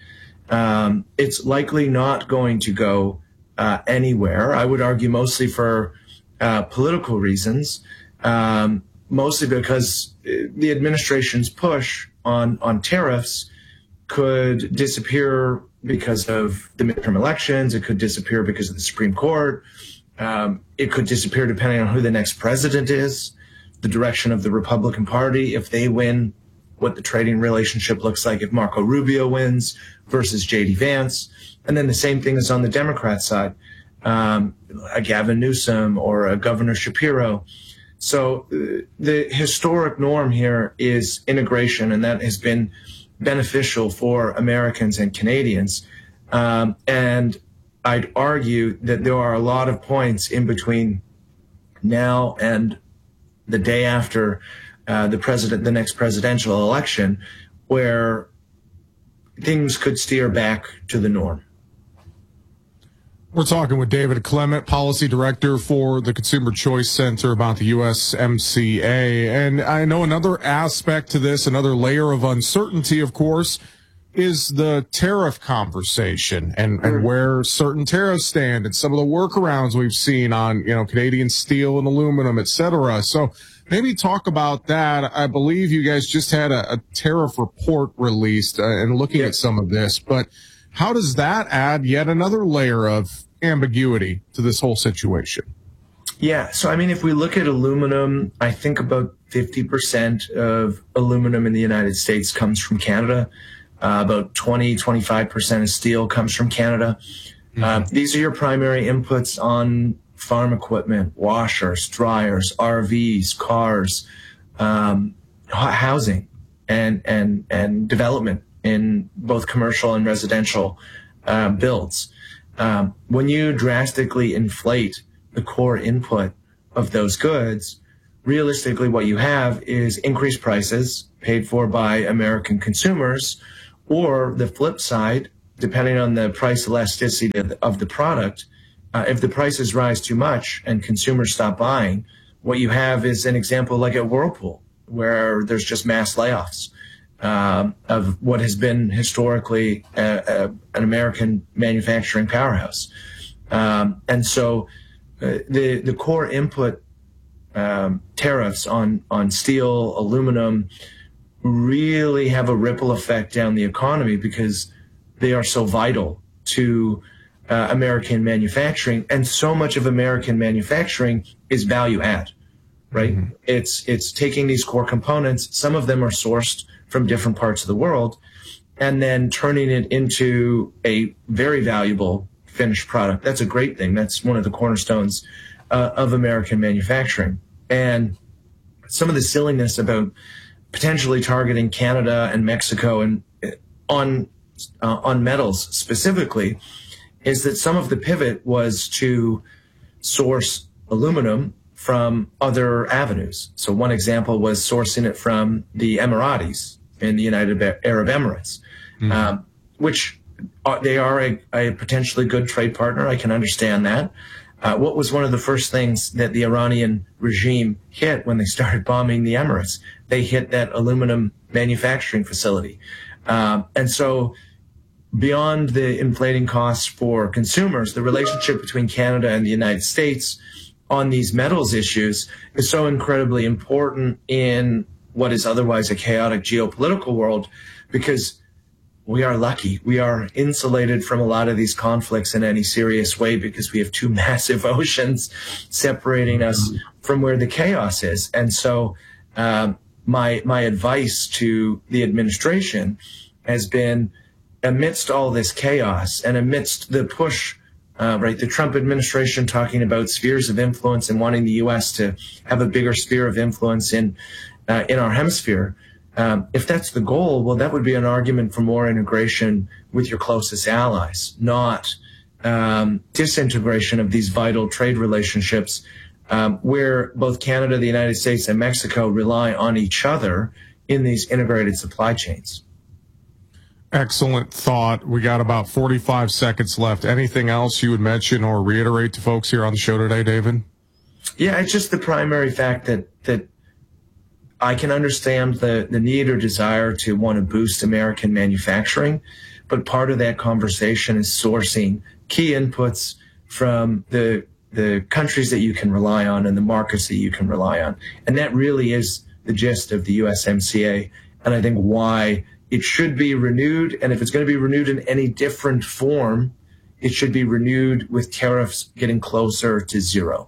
Um, it's likely not going to go uh, anywhere. I would argue mostly for uh, political reasons, um, mostly because the administration's push on on tariffs could disappear because of the midterm elections. It could disappear because of the Supreme Court. Um, it could disappear depending on who the next president is, the direction of the Republican Party, if they win, what the trading relationship looks like if Marco Rubio wins versus J D Vance. And then the same thing is on the Democrat side, um, a Gavin Newsom or a Governor Shapiro. So uh, the historic norm here is integration, and that has been beneficial for Americans and Canadians. Um, and I'd argue that there are a lot of points in between now and the day after uh, the president, the next presidential election, where things could steer back to the norm. We're talking with David Clement, Policy Director for the Consumer Choice Center, about the U S M C A. And I know another aspect to this, another layer of uncertainty, of course, is the tariff conversation and, and where certain tariffs stand and some of the workarounds we've seen on, you know, Canadian steel and aluminum, et cetera. So maybe talk about that. I believe you guys just had a, a tariff report released uh, and looking at some of this, but how does that add yet another layer of ambiguity to this whole situation? Yeah. So, I mean, if we look at aluminum, I think about fifty percent of aluminum in the United States comes from Canada. Uh, about twenty, twenty-five percent of steel comes from Canada. Mm-hmm. Uh, these are your primary inputs on farm equipment, washers, dryers, R Vs, cars, um, housing, and, and, and development in both commercial and residential uh, builds. Um, when you drastically inflate the core input of those goods, realistically what you have is increased prices paid for by American consumers, or the flip side, depending on the price elasticity of the, of the product, uh, if the prices rise too much and consumers stop buying, what you have is an example like at Whirlpool, where there's just mass layoffs. Um, of what has been historically a, a, an American manufacturing powerhouse. Um, and so uh, the, the core input um, tariffs on, on steel, aluminum, really have a ripple effect down the economy because they are so vital to uh, American manufacturing. And so much of American manufacturing is value add, right? Mm-hmm. It's, it's taking these core components, some of them are sourced from different parts of the world, and then turning it into a very valuable finished product. That's a great thing. That's one of the cornerstones uh, of American manufacturing. And some of the silliness about potentially targeting Canada and Mexico and on uh, on metals specifically is that some of the pivot was to source aluminum from other avenues. So one example was sourcing it from the Emiratis in the United Arab Emirates, mm-hmm. um, which are, they are a, a potentially good trade partner. I can understand that. Uh, what was one of the first things that the Iranian regime hit when they started bombing the Emirates? They hit that aluminum manufacturing facility. Um, and so beyond the inflating costs for consumers, the relationship between Canada and the United States on these metals issues is so incredibly important in what is otherwise a chaotic geopolitical world, because we are lucky. We are insulated from a lot of these conflicts in any serious way because we have two massive oceans separating us from where the chaos is. And so um, my my advice to the administration has been, amidst all this chaos and amidst the push, uh, right, the Trump administration talking about spheres of influence and wanting the U S to have a bigger sphere of influence in uh, in our hemisphere. Um, if that's the goal, well, that would be an argument for more integration with your closest allies, not um, disintegration of these vital trade relationships um, where both Canada, the United States, and Mexico rely on each other in these integrated supply chains. Excellent thought. We got about forty-five seconds left. Anything else you would mention or reiterate to folks here on the show today, David? Yeah, it's just the primary fact that that I can understand the, the need or desire to want to boost American manufacturing, but part of that conversation is sourcing key inputs from the the countries that you can rely on and the markets that you can rely on. And that really is the gist of the U S M C A, and I think why it should be renewed. And if it's going to be renewed in any different form, it should be renewed with tariffs getting closer to zero.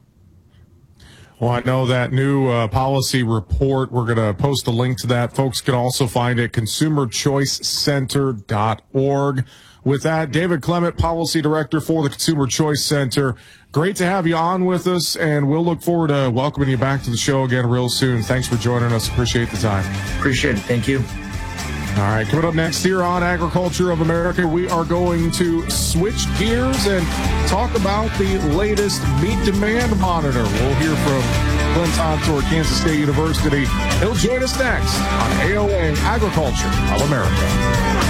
Well, I know that new uh, policy report, we're going to post a link to that. Folks can also find it at consumer choice center dot org. With that, David Clement, Policy Director for the Consumer Choice Center. Great to have you on with us, and we'll look forward to welcoming you back to the show again real soon. Thanks for joining us. Appreciate the time. Appreciate it. Thank you. All right, coming up next here on Agriculture of America, we are going to switch gears and talk about the latest meat demand monitor. We'll hear from Glenn Tontor, Kansas State University. He'll join us next on A O A, Agriculture of America.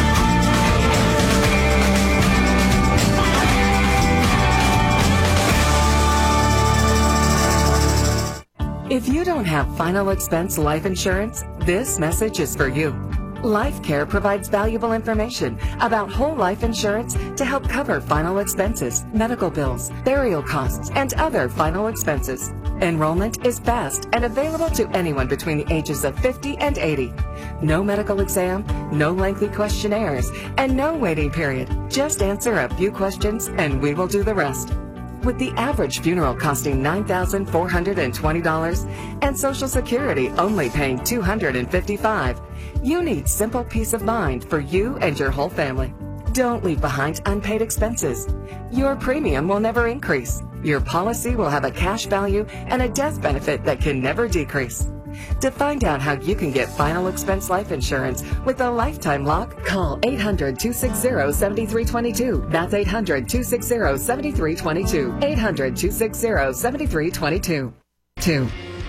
If you don't have final expense life insurance, this message is for you. LifeCare provides valuable information about whole life insurance to help cover final expenses, medical bills, burial costs, and other final expenses. Enrollment is fast and available to anyone between the ages of fifty and eighty. No medical exam, no lengthy questionnaires, and no waiting period. Just answer a few questions and we will do the rest. With the average funeral costing nine thousand four hundred twenty dollars and Social Security only paying two hundred fifty-five dollars, you need simple peace of mind for you and your whole family. Don't leave behind unpaid expenses. Your premium will never increase. Your policy will have a cash value and a death benefit that can never decrease. To find out how you can get final expense life insurance with a lifetime lock, call eight hundred, two six zero, seven three two two. That's eight hundred, two six zero, seven three two two. eight hundred, two six zero, seven three two two. Two.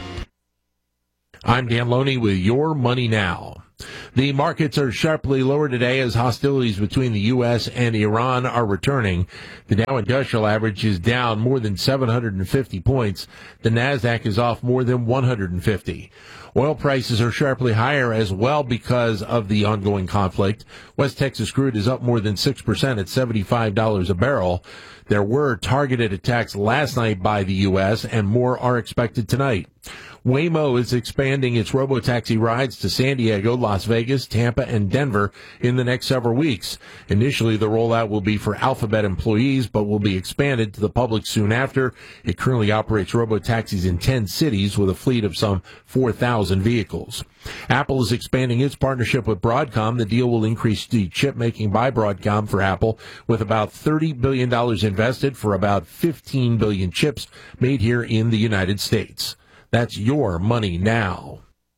I'm Dan Loney with Your Money Now. The markets are sharply lower today as hostilities between the U S and Iran are returning. The Dow Industrial Average is down more than seven hundred fifty points. The NASDAQ is off more than one hundred fifty. Oil prices are sharply higher as well because of the ongoing conflict. West Texas crude is up more than six percent at seventy-five dollars a barrel. There were targeted attacks last night by the U S and more are expected tonight. Waymo is expanding its robotaxi rides to San Diego, Las Vegas, Tampa, and Denver in the next several weeks. Initially, the rollout will be for Alphabet employees, but will be expanded to the public soon after. It currently operates robotaxis in ten cities with a fleet of some four thousand vehicles. Apple is expanding its partnership with Broadcom. The deal will increase the chip making by Broadcom for Apple with about thirty billion dollars invested for about fifteen billion chips made here in the United States. That's Your Money Now.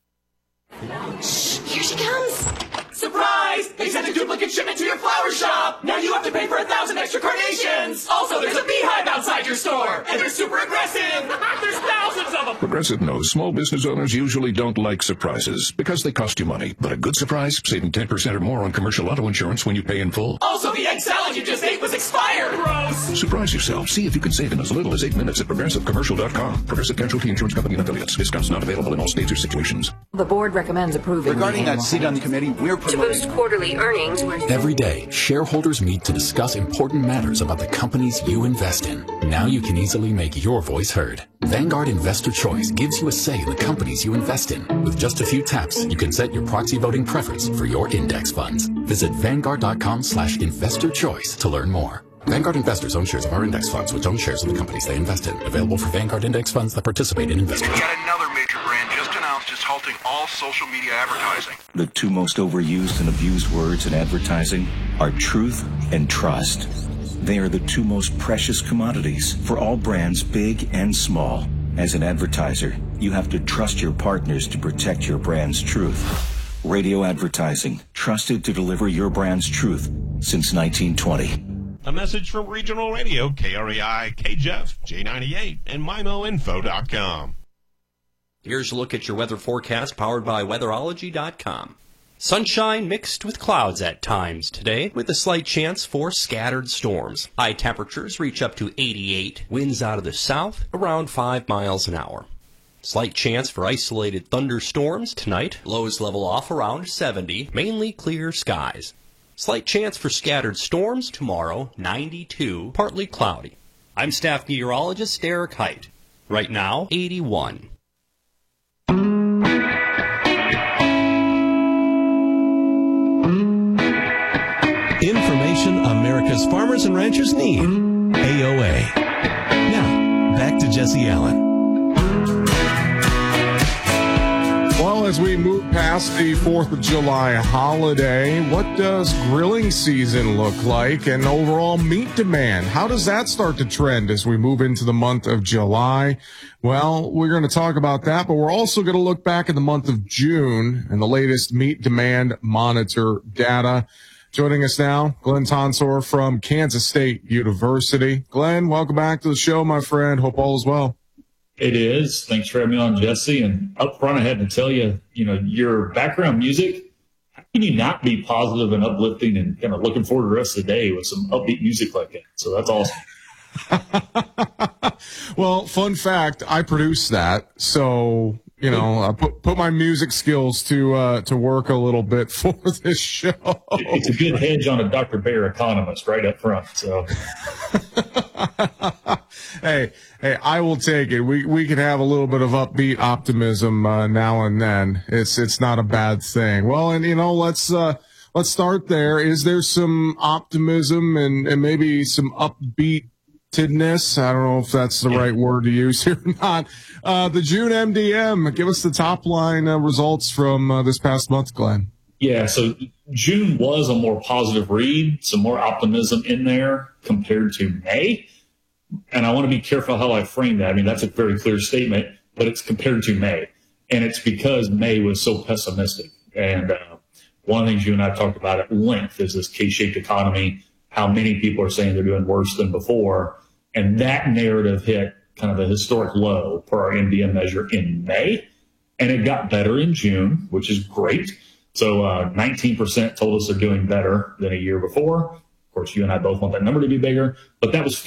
Shh, here she comes. Surprise! They sent a duplicate shipment to your flower shop. Now you have to pay for a thousand extra carnations. Also, there's a beehive outside your store, and they're super aggressive. There's thousands of them. Progressive knows small business owners usually don't like surprises because they cost you money. But a good surprise, saving ten percent or more on commercial auto insurance when you pay in full. Also, the egg salad you just ate was expired. Gross. Surprise yourself. See if you can save in as little as eight minutes at progressive commercial dot com. Progressive Casualty Insurance Company and affiliates. Discounts not available in all states or situations. The board recommends approving. Regarding that seat on the committee, we're to boost quarterly earnings. Every day, shareholders meet to discuss important matters about the companies you invest in. Now you can easily make your voice heard. Vanguard Investor Choice gives you a say in the companies you invest in. With just a few taps, you can set your proxy voting preference for your index funds. Visit vanguard.com slash investor choice to learn more. Vanguard investors own shares of our index funds, which own shares of the companies they invest in. Available for Vanguard index funds that participate in investment. Yet another major brand just announced it's halting all social media advertising. The two most overused and abused words in advertising are truth and trust. They are the two most precious commodities for all brands, big and small. As an advertiser, you have to trust your partners to protect your brand's truth. Radio advertising, trusted to deliver your brand's truth since nineteen twenty. A message from Regional Radio, K R E I, K J E F, J ninety-eight, and my mo info dot com. Here's a look at your weather forecast powered by weatherology dot com. Sunshine mixed with clouds at times today, with a slight chance for scattered storms. High temperatures reach up to eighty-eight. Winds out of the south, around five miles an hour. Slight chance for isolated thunderstorms tonight. Lows level off around seventy. Mainly clear skies. Slight chance for scattered storms tomorrow, ninety-two. Partly cloudy. I'm staff meteorologist Eric Height. Right now, eighty-one. Information America's farmers and ranchers need. A O A. Now, back to Jesse Allen. Well, Well, as we move past the fourth of July holiday, what does grilling season look like and overall meat demand? How does that start to trend as we move into the month of July? Well, we're going to talk about that, but we're also going to look back at the month of June and the latest meat demand monitor data. Joining us now, Glenn Tonsor from Kansas State University. Glenn, welcome back to the show, my friend. Hope all is well. It is. Thanks for having me on, Jesse. And up front, I had to tell you, you know, your background music, how can you not be positive and uplifting and kind of looking forward to the rest of the day with some upbeat music like that? So that's awesome. Well, fun fact, I produced that. So, you know, I put, put my music skills to uh, to work a little bit for this show. It's a good hedge on a Doctor Bear economist right up front. So, hey, hey, I will take it. We we can have a little bit of upbeat optimism uh, now and then. It's it's not a bad thing. Well, and you know, let's uh, let's start there. Is there some optimism and, and maybe some upbeat? I don't know if that's the right word to use here or not. Uh, the June M D M, give us the top line uh, results from uh, this past month, Glenn. Yeah, so June was a more positive read, some more optimism in there compared to May. And I want to be careful how I frame that. I mean, that's a very clear statement, but it's compared to May. And it's because May was so pessimistic. And uh, one of the things you and I talked about at length is this K-shaped economy, how many people are saying they're doing worse than before. And that narrative hit kind of a historic low per our M D M measure in May. And it got better in June, which is great. So uh, nineteen percent told us they're doing better than a year before. Of course, you and I both want that number to be bigger, but that was